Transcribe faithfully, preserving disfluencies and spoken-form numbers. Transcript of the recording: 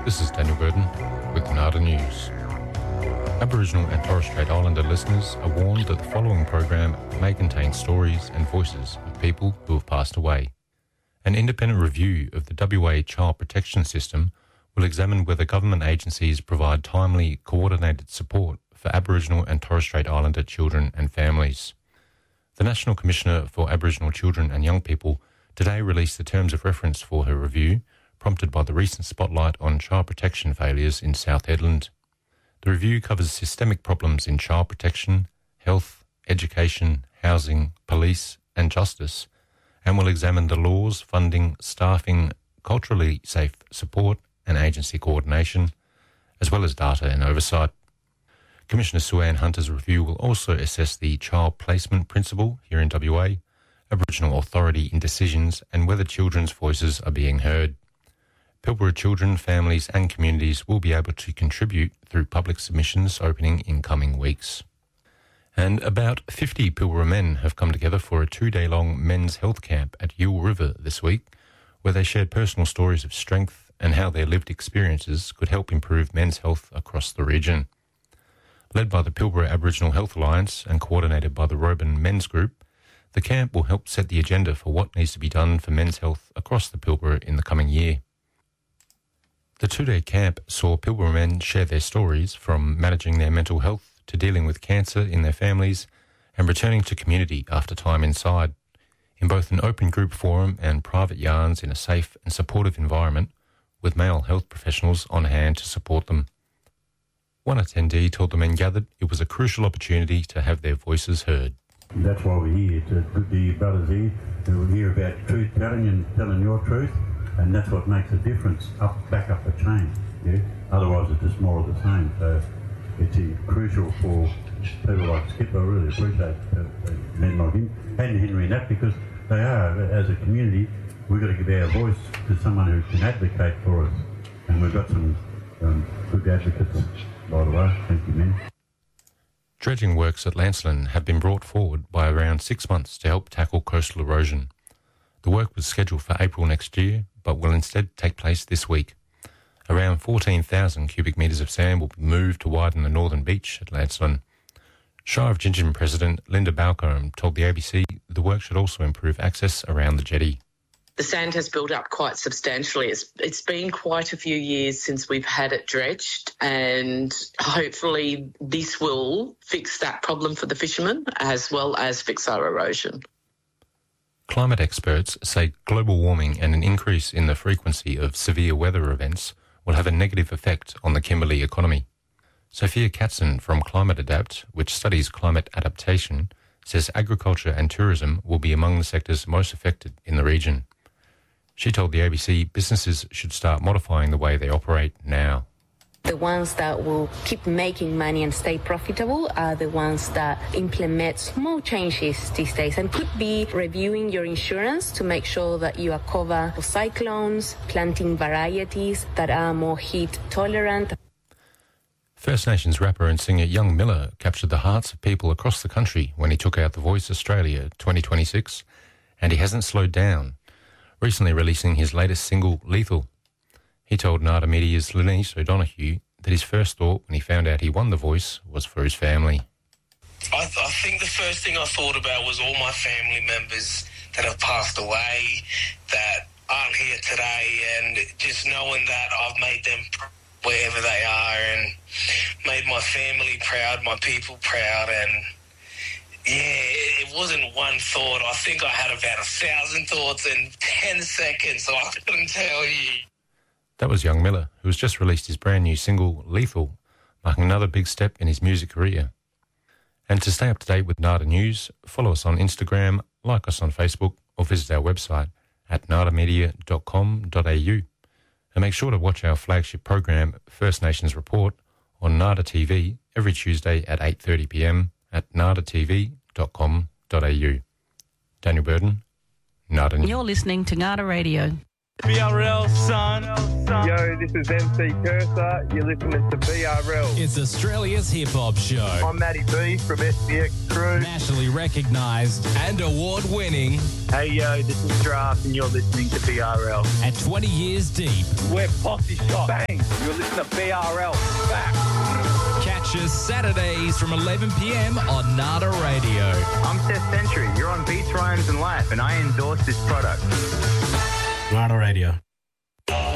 This is Daniel Burton with NADA News. Aboriginal and Torres Strait Islander listeners are warned that the following program may contain stories and voices of people who have passed away. An independent review of the W A Child Protection System will examine whether government agencies provide timely, coordinated support for Aboriginal and Torres Strait Islander children and families. The National Commissioner for Aboriginal Children and Young People today released the terms of reference for her review, prompted by the recent spotlight on child protection failures in South Hedland. The review covers systemic problems in child protection, health, education, housing, police and justice, and will examine the laws, funding, staffing, culturally safe support and agency coordination, as well as data and oversight. Commissioner Sue-Ann Hunter's review will also assess the child placement principle here in W A, Aboriginal authority in decisions, and whether children's voices are being heard. Pilbara children, families and communities will be able to contribute through public submissions opening in coming weeks. And about fifty Pilbara men have come together for a two-day-long men's health camp at Yule River this week, where they shared personal stories of strength and how their lived experiences could help improve men's health across the region. Led by the Pilbara Aboriginal Health Alliance and coordinated by the Roban Men's Group, the camp will help set the agenda for what needs to be done for men's health across the Pilbara in the coming year. The two-day camp saw Pilbara men share their stories from managing their mental health to dealing with cancer in their families and returning to community after time inside, in both an open group forum and private yarns in a safe and supportive environment with male health professionals on hand to support them. One attendee told the men gathered it was a crucial opportunity to have their voices heard. That's why we're here, to put the brothers here who will hear about truth telling and telling your truth. And that's what makes a difference, up, back up the chain. Yeah? Otherwise it's just more of the same. So it's crucial for people like Skip. I really appreciate uh, men like him and Henry and that, because they are, as a community, we've got to give our voice to someone who can advocate for us. And we've got some um, good advocates, by the way. Thank you, men. Dredging works at Lancelin have been brought forward by around six months to help tackle coastal erosion. The work was scheduled for April next year, but will instead take place this week. Around fourteen thousand cubic metres of sand will be moved to widen the northern beach at Lancelin. Shire of Gingin President Linda Balcombe told the A B C the work should also improve access around the jetty. The sand has built up quite substantially. It's, it's been quite a few years since we've had it dredged, and hopefully this will fix that problem for the fishermen as well as fix our erosion. Climate experts say global warming and an increase in the frequency of severe weather events will have a negative effect on the Kimberley economy. Sophia Katzen from Climate Adapt, which studies climate adaptation, says agriculture and tourism will be among the sectors most affected in the region. She told the A B C businesses should start modifying the way they operate now. The ones that will keep making money and stay profitable are the ones that implement small changes these days, and could be reviewing your insurance to make sure that you are covered for cyclones, planting varieties that are more heat tolerant. First Nations rapper and singer Young Miller captured the hearts of people across the country when he took out The Voice Australia twenty twenty-six, and he hasn't slowed down, recently releasing his latest single, Lethal. He told NADA Media's Lenise O'Donoghue that his first thought when he found out he won The Voice was for his family. I, th- I think the first thing I thought about was all my family members that have passed away, that aren't here today, and just knowing that I've made them pr- wherever they are and made my family proud, my people proud, and yeah, it, it wasn't one thought. I think I had about a thousand thoughts in ten seconds, so I couldn't tell you. That was Young Miller, who has just released his brand new single, Lethal, marking another big step in his music career. And to stay up to date with NADA News, follow us on Instagram, like us on Facebook, or visit our website at nada media dot com dot a u. And make sure to watch our flagship program, First Nations Report, on NADA T V every Tuesday at eight thirty p m at nada t v dot com dot a u. Daniel Burton, NADA News. You're listening to NADA Radio. B R L, son. Yo, this is M C Cursor. You're listening to B R L. It's Australia's hip-hop show. I'm Matty B from S B X Crew. Nationally recognised and award-winning. Hey, yo, this is Draft, and you're listening to B R L. At twenty years deep. We're Posse Shot. Bang! You're listening to B R L. Back! Catch us Saturdays from eleven p.m. on Nada Radio. I'm Seth Century. You're on Beats, Rhymes and Life, and I endorse this product. Nada Radio.